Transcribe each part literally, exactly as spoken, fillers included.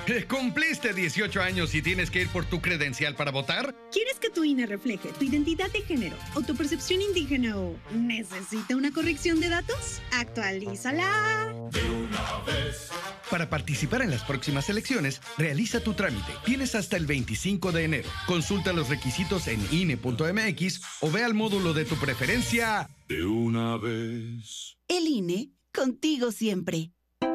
¿Cumpliste dieciocho años y tienes que ir por tu credencial para votar? ¿Quieres que tu I N E refleje tu identidad de género o tu percepción indígena o necesita una corrección de datos? ¡Actualízala! De una vez. Para participar en las próximas elecciones, realiza tu trámite. Tienes hasta el veinticinco de enero. Consulta los requisitos en I N E punto M X o ve al módulo de tu preferencia. De una vez. El I N E, contigo siempre.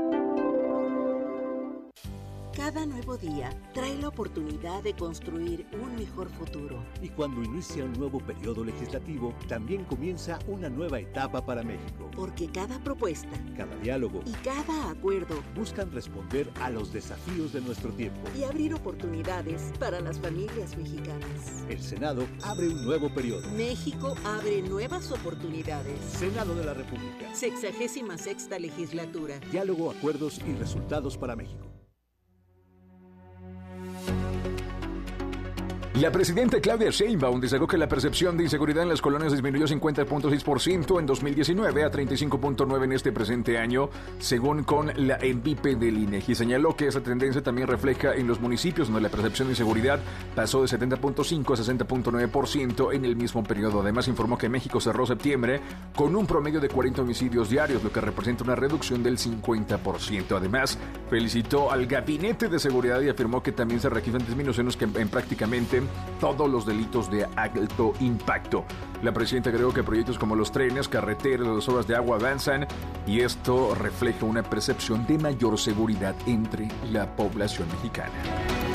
Cada nuevo día trae la oportunidad de construir un mejor futuro. Y cuando inicia un nuevo periodo legislativo, también comienza una nueva etapa para México. Porque cada propuesta, cada diálogo y cada acuerdo buscan responder a los desafíos de nuestro tiempo y abrir oportunidades para las familias mexicanas. El Senado abre un nuevo periodo. México abre nuevas oportunidades. Senado de la República. Sexagésima sexta legislatura. Diálogo, acuerdos y resultados para México. La presidenta Claudia Sheinbaum destacó que la percepción de inseguridad en las colonias disminuyó cincuenta punto seis por ciento en dos mil diecinueve a treinta y cinco punto nueve por ciento en este presente año, según con la ENVIPE del INEGI. Señaló que esa tendencia también refleja en los municipios donde la percepción de inseguridad pasó de setenta punto cinco a sesenta punto nueve por ciento en el mismo periodo. Además, informó que México cerró septiembre con un promedio de cuarenta homicidios diarios, lo que representa una reducción del cincuenta por ciento. Además, felicitó al Gabinete de Seguridad y afirmó que también se registran disminuciones que en prácticamente todos los delitos de alto impacto. La presidenta agregó que proyectos como los trenes, carreteras, las obras de agua avanzan y esto refleja una percepción de mayor seguridad entre la población mexicana.